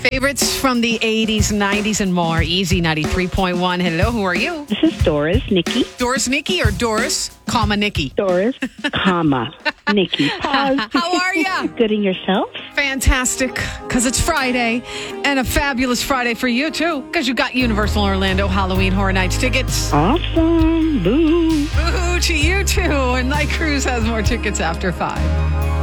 Favorites from the 80s, 90s, and more. Easy 93.1. Hello, who are you? This is Doris, Nikki. Doris Nikki or Doris, comma Nikki? Doris, comma, Nikki. Pause. How are ya? Good, and yourself? Fantastic, because it's Friday, and a fabulous Friday for you, too, because you got Universal Orlando Halloween Horror Nights tickets. Awesome. Boo. Boo to you, too, and Night Cruise has more tickets after 5.